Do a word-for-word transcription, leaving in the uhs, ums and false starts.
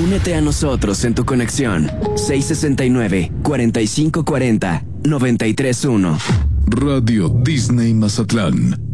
Únete a nosotros en tu conexión. seis sesenta y nueve, cuarenta y cinco cuarenta, noventa y tres uno. Radio Disney Mazatlán.